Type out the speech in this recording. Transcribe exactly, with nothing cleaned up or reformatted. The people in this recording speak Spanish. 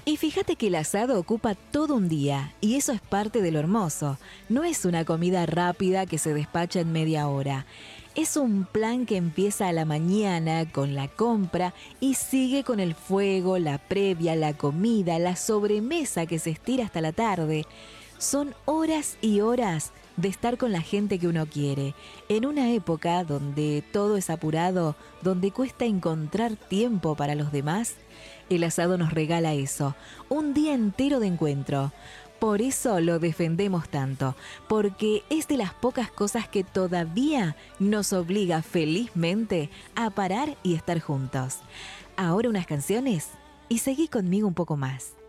Y fíjate que el asado ocupa todo un día, y eso es parte de lo hermoso. No es una comida rápida que se despacha en media hora. Es un plan que empieza a la mañana con la compra y sigue con el fuego, la previa, la comida, la sobremesa que se estira hasta la tarde. Son horas y horas de estar con la gente que uno quiere, en una época donde todo es apurado, donde cuesta encontrar tiempo para los demás. El asado nos regala eso, un día entero de encuentro. Por eso lo defendemos tanto, porque es de las pocas cosas que todavía nos obliga felizmente a parar y estar juntos. Ahora unas canciones y seguí conmigo un poco más.